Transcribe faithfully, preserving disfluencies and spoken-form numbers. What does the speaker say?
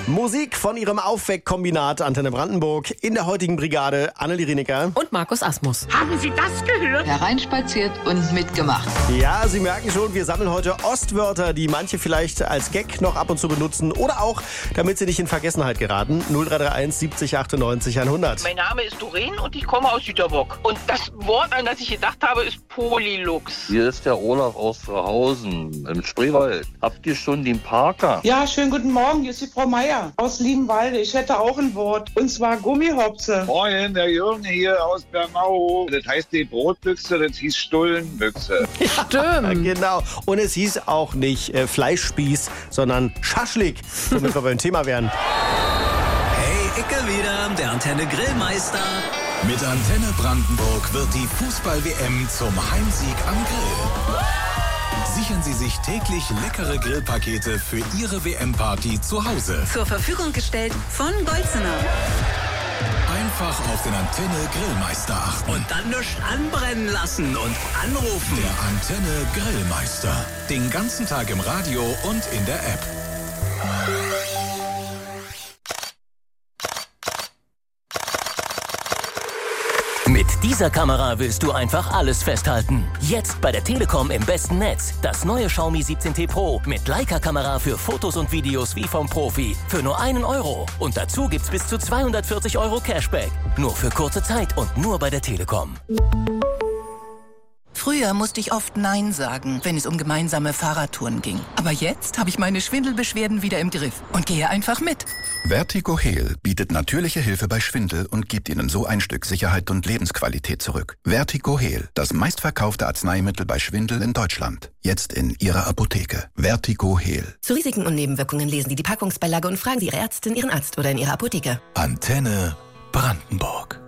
Musik von ihrem Aufweckkombinat Antenne Brandenburg. In der heutigen Brigade Anneli Rieniker und Markus Asmus. Haben Sie das gehört? Hereinspaziert und mitgemacht. Ja, Sie merken schon, wir sammeln heute Ostwörter, die manche vielleicht als Gag noch ab und zu benutzen oder auch, damit sie nicht in Vergessenheit geraten. null drei drei eins siebzig achtundneunzig hundert. Mein Name ist Doreen und ich komme aus Süterbock. Und das Wort, an das ich gedacht habe, ist Polylux. Hier ist der Olaf aus Frauhausen im Spreewald. Habt ihr schon den Parker? Ja, schönen guten Morgen, hier ist die Frau Meier aus Liebenwalde. Ich hätte auch ein Wort, und zwar Gummihopse. Moin, der Jürgen hier aus Bernau. Das heißt die Brotbüchse, das hieß Stullenbüchse. Stimmt. Genau. Und es hieß auch nicht äh, Fleischspieß, sondern Schaschlik, womit wir beim Thema wären. Hey, Icke wieder, der Antenne Grillmeister. Mit Antenne Brandenburg wird die Fußball-W M zum Heimsieg am Grill. Sichern Sie sich täglich leckere Grillpakete für Ihre W M-Party zu Hause. Zur Verfügung gestellt von Golzener. Einfach auf den Antenne Grillmeister achten. Und dann nichts anbrennen lassen und anrufen. Der Antenne Grillmeister. Den ganzen Tag im Radio und in der App. Mit dieser Kamera willst du einfach alles festhalten. Jetzt bei der Telekom im besten Netz. Das neue Xiaomi siebzehn T Pro mit Leica-Kamera für Fotos und Videos wie vom Profi. Für nur einen Euro. Und dazu gibt's bis zu zweihundertvierzig Euro Cashback. Nur für kurze Zeit und nur bei der Telekom. Früher musste ich oft Nein sagen, wenn es um gemeinsame Fahrradtouren ging. Aber jetzt habe ich meine Schwindelbeschwerden wieder im Griff und gehe einfach mit. Vertigo Heal bietet natürliche Hilfe bei Schwindel und gibt Ihnen so ein Stück Sicherheit und Lebensqualität zurück. Vertigo Heal, das meistverkaufte Arzneimittel bei Schwindel in Deutschland. Jetzt in Ihrer Apotheke. Vertigo Heal. Zu Risiken und Nebenwirkungen lesen Sie die Packungsbeilage und fragen Sie Ihre Ärztin, Ihren Arzt oder in Ihrer Apotheke. Antenne Brandenburg.